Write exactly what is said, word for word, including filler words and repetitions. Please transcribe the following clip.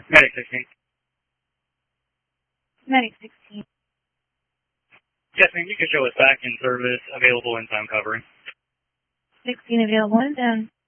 Medic sixteen. Medic sixteen. Yes, ma'am, you can show us back in service, available in time covering. sixteen available and down.